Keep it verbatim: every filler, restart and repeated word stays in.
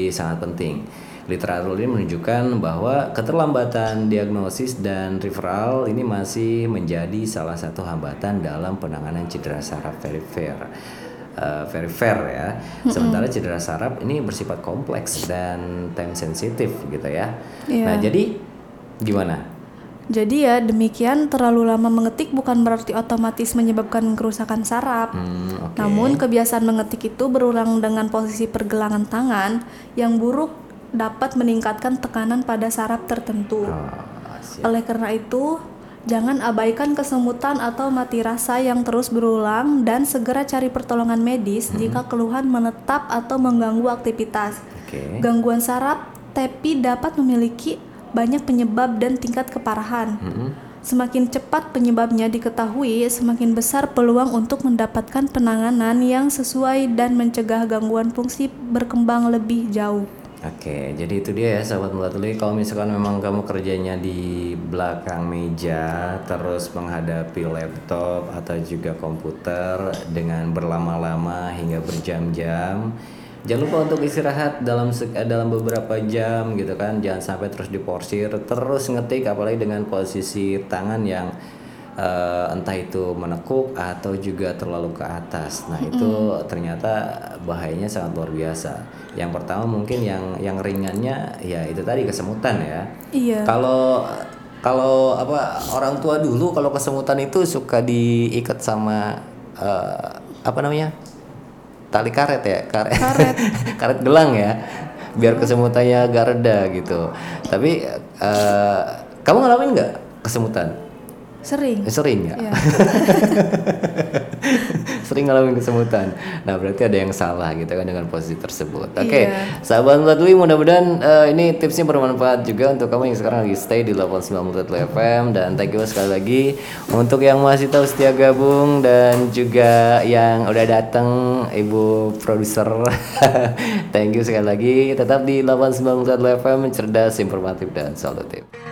menjadi sangat penting. Literatur ini menunjukkan bahwa keterlambatan diagnosis dan referral ini masih menjadi salah satu hambatan dalam penanganan cedera saraf perifer. Uh, very fair ya. Sementara cedera saraf ini bersifat kompleks dan time sensitif gitu ya. Iya. Nah, jadi gimana? Jadi ya demikian, terlalu lama mengetik bukan berarti otomatis menyebabkan kerusakan saraf. Hmm, okay. Namun kebiasaan mengetik itu berulang dengan posisi pergelangan tangan yang buruk dapat meningkatkan tekanan pada saraf tertentu. Oh, Oleh karena itu, jangan abaikan kesemutan atau mati rasa yang terus berulang dan segera cari pertolongan medis hmm. jika keluhan menetap atau mengganggu aktivitas. Okay. Gangguan saraf T E P I dapat memiliki banyak penyebab dan tingkat keparahan. Hmm. Semakin cepat penyebabnya diketahui, semakin besar peluang untuk mendapatkan penanganan yang sesuai dan mencegah gangguan fungsi berkembang lebih jauh. Oke, jadi itu dia ya sahabat Mulatuli. Kalau misalkan memang kamu kerjanya di belakang meja, terus menghadapi laptop atau juga komputer dengan berlama-lama hingga berjam-jam, jangan lupa untuk istirahat dalam dalam beberapa jam gitu kan. Jangan sampai terus diporsir, terus ngetik, apalagi dengan posisi tangan yang Uh, entah itu menekuk atau juga terlalu ke atas. Nah, mm-hmm. itu ternyata bahayanya sangat luar biasa. Yang pertama mungkin yang yang ringannya ya itu tadi kesemutan ya. Iya. Kalau kalau apa orang tua dulu kalau kesemutan itu suka diikat sama uh, apa namanya? Tali karet ya, karet. Karet, karet gelang ya. Biar kesemutannya agak reda gitu. Tapi uh, kamu ngalamin nggak kesemutan? Sering. Eh, sering ya? Iya. Sering ngalamin kesemutan. Nah, berarti ada yang salah gitu kan dengan posisi tersebut. Oke, okay. Iya. Sahabat Mulatuli, mudah-mudahan uh, ini tipsnya bermanfaat juga untuk kamu yang sekarang lagi stay di delapan puluh sembilan Mulatuli F M. Dan thank you sekali lagi untuk yang masih tahu setia gabung dan juga yang udah datang Ibu produser. Thank you sekali lagi. Tetap di delapan puluh sembilan Mulatuli F M, cerdas, informatif dan solutif.